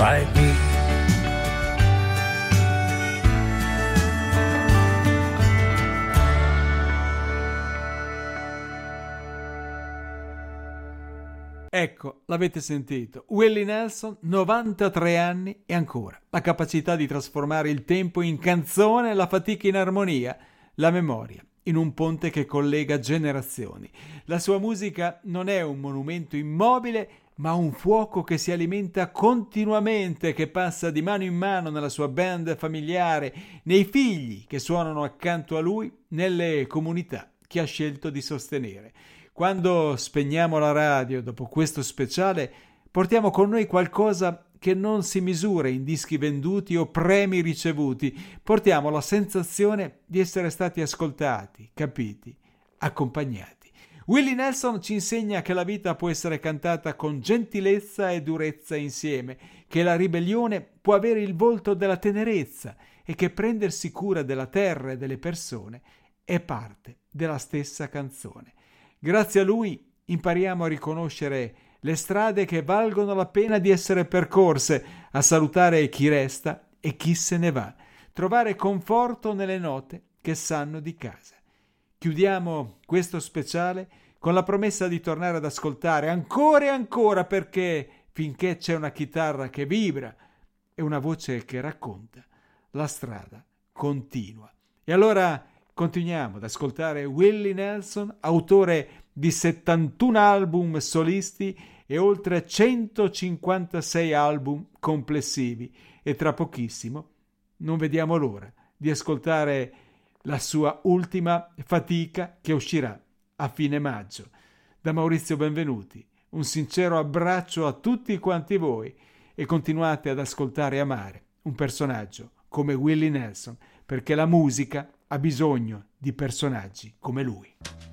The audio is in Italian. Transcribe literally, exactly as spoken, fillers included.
like me. Ecco, l'avete sentito, Willie Nelson, novantatré anni e ancora la capacità di trasformare il tempo in canzone, la fatica in armonia, la memoria in un ponte che collega generazioni. La sua musica non è un monumento immobile, ma un fuoco che si alimenta continuamente, che passa di mano in mano nella sua band familiare, nei figli che suonano accanto a lui, nelle comunità che ha scelto di sostenere. Quando spegniamo la radio dopo questo speciale, portiamo con noi qualcosa che non si misura in dischi venduti o premi ricevuti. Portiamo la sensazione di essere stati ascoltati, capiti, accompagnati. Willie Nelson ci insegna che la vita può essere cantata con gentilezza e durezza insieme, che la ribellione può avere il volto della tenerezza e che prendersi cura della terra e delle persone è parte della stessa canzone. Grazie a lui impariamo a riconoscere le strade che valgono la pena di essere percorse, a salutare chi resta e chi se ne va, trovare conforto nelle note che sanno di casa. Chiudiamo questo speciale con la promessa di tornare ad ascoltare ancora e ancora, perché finché c'è una chitarra che vibra e una voce che racconta, la strada continua. E allora continuiamo ad ascoltare Willie Nelson, autore di settantuno album solisti e oltre centocinquantasei album complessivi, e tra pochissimo non vediamo l'ora di ascoltare la sua ultima fatica che uscirà a fine maggio. Da Maurizio Benvenuti un sincero abbraccio a tutti quanti voi e continuate ad ascoltare e amare un personaggio come Willie Nelson, perché la musica ha bisogno di personaggi come lui.